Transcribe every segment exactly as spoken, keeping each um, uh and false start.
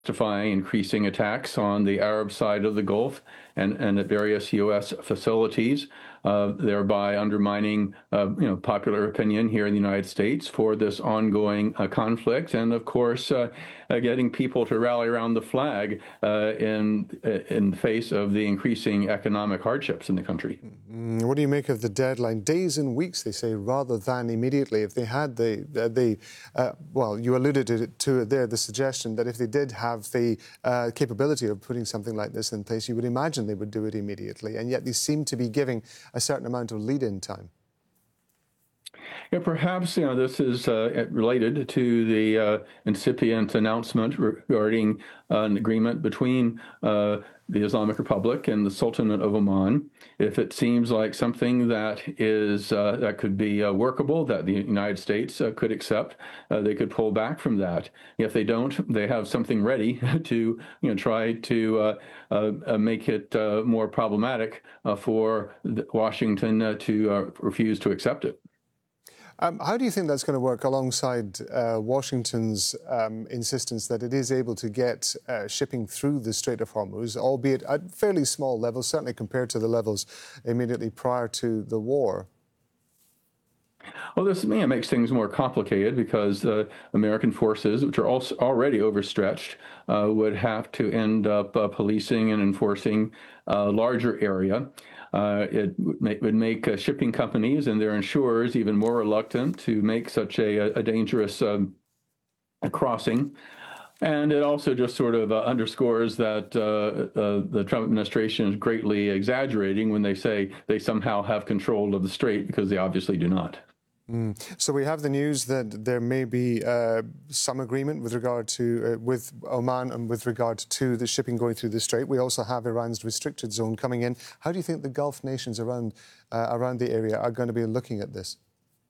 justifying increasing attacks on the Arab side of the Gulf and, and at various U S facilities, uh, thereby undermining uh, you know, popular opinion here in the United States for this ongoing uh, conflict, and of course uh, uh, getting people to rally around the flag uh, in in the face of the increasing economic hardships in the country. Mm, what do you make of the deadline? Days and weeks, they say, rather than immediately. If they had the, uh, the uh, well, you alluded to it, to it there, the suggestion that if they did have the uh, capability of putting something like this in place, you would imagine they would do it immediately, and yet they seem to be giving a certain amount of lead-in time. Yeah, perhaps you know this is uh, related to the uh, incipient announcement regarding uh, an agreement between uh, the Islamic Republic and the Sultanate of Oman. If it seems like something that is uh, that could be uh, workable, that the United States uh, could accept, uh, they could pull back from that. If they don't, they have something ready to you know try to uh, uh, make it uh, more problematic uh, for Washington uh, to uh, refuse to accept it. Um, how do you think that's going to work alongside uh, Washington's um, insistence that it is able to get uh, shipping through the Strait of Hormuz, albeit at fairly small levels, certainly compared to the levels immediately prior to the war? Well, this yeah, makes things more complicated because uh, American forces, which are also already overstretched, uh, would have to end up uh, policing and enforcing a larger area. Uh, it would make uh, shipping companies and their insurers even more reluctant to make such a, a dangerous um, a crossing. And it also just sort of uh, underscores that uh, uh, the Trump administration is greatly exaggerating when they say they somehow have control of the strait, because they obviously do not. Mm. So we have the news that there may be uh, some agreement with regard to uh, with Oman and with regard to the shipping going through the strait. We also have Iran's restricted zone coming in. How do you think the Gulf nations around uh, around the area are going to be looking at this?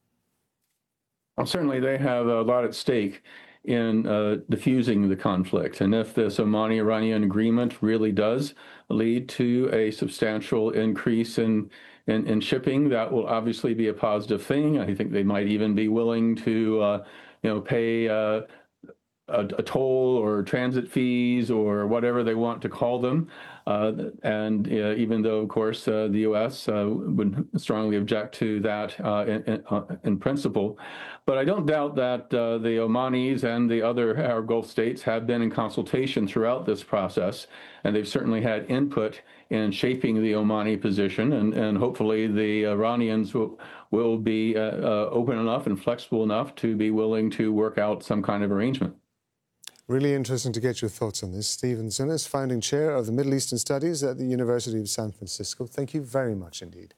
Well, certainly they have a lot at stake in uh, diffusing the conflict. And if this Omani-Iranian agreement really does lead to a substantial increase in, in, in shipping, that will obviously be a positive thing. I think they might even be willing to, uh, you know, pay uh, a, a toll or transit fees or whatever they want to call them. Uh, and uh, even though, of course, uh, the U S uh, would strongly object to that uh, in, in, uh, in principle. But I don't doubt that uh, the Omanis and the other Arab Gulf states have been in consultation throughout this process, and they've certainly had input in shaping the Omani position, and, and hopefully the Iranians will, will be uh, uh, open enough and flexible enough to be willing to work out some kind of arrangement. Really interesting to get your thoughts on this. Stephen Zunes, founding chair of the Middle Eastern Studies at the University of San Francisco. Thank you very much indeed.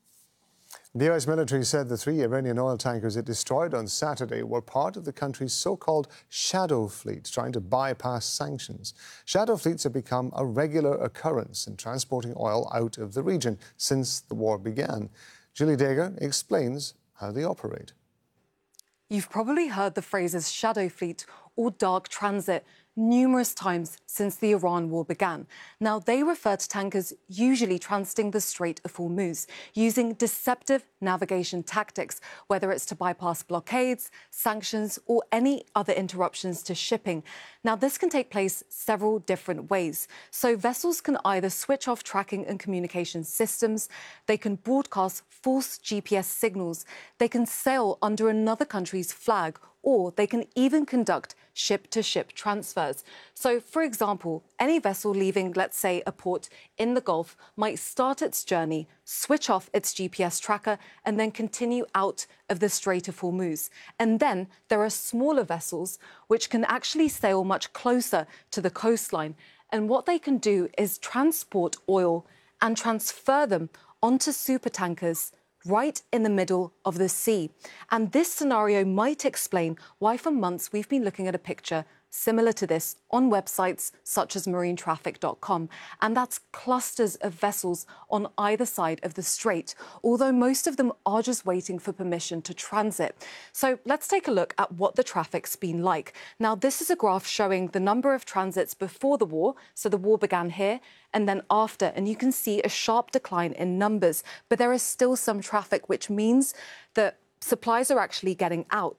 The U S military said the three Iranian oil tankers it destroyed on Saturday were part of the country's so-called shadow fleet, trying to bypass sanctions. Shadow fleets have become a regular occurrence in transporting oil out of the region since the war began. Julie Dagger explains how they operate. You've probably heard the phrases shadow fleet or dark transit numerous times since the Iran war began. Now, they refer to tankers usually transiting the Strait of Hormuz using deceptive navigation tactics, whether it's to bypass blockades, sanctions, or any other interruptions to shipping. Now, this can take place several different ways. So vessels can either switch off tracking and communication systems, they can broadcast false G P S signals, they can sail under another country's flag, or they can even conduct ship-to-ship transfers. So, for example, any vessel leaving, let's say, a port in the Gulf might start its journey, switch off its G P S tracker, and then continue out of the Strait of Hormuz. And then there are smaller vessels which can actually sail much closer to the coastline. And what they can do is transport oil and transfer them onto supertankers right in the middle of the sea. And this scenario might explain why for months we've been looking at a picture similar to this on websites such as marine traffic dot com. And that's clusters of vessels on either side of the strait, although most of them are just waiting for permission to transit. So let's take a look at what the traffic's been like. Now, this is a graph showing the number of transits before the war. So the war began here and then after, and you can see a sharp decline in numbers. But there is still some traffic, which means that supplies are actually getting out.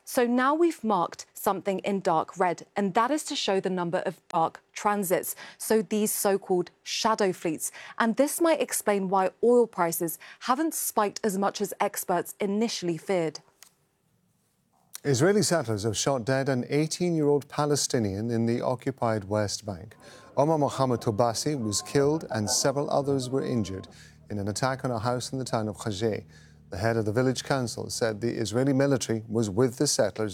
So now we've marked something in dark red, and that is to show the number of dark transits, so these so-called shadow fleets. And this might explain why oil prices haven't spiked as much as experts initially feared. Israeli settlers have shot dead an eighteen-year-old Palestinian in the occupied West Bank. Omar Mohammed Tobasi was killed and several others were injured in an attack on a house in the town of Khajeh. The head of the village council said the Israeli military was with the settlers